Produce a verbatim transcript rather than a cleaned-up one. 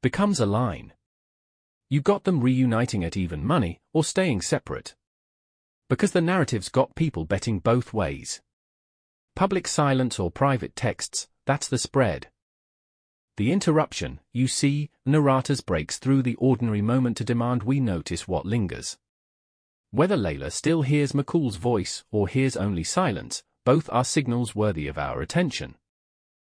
becomes a line. You got them reuniting at even money, or staying separate. Because the narrative's got people betting both ways. Public silence or private texts, that's the spread. The interruption, you see, narrators breaks through the ordinary moment to demand we notice what lingers. Whether Layla still hears McCool's voice or hears only silence, both are signals worthy of our attention.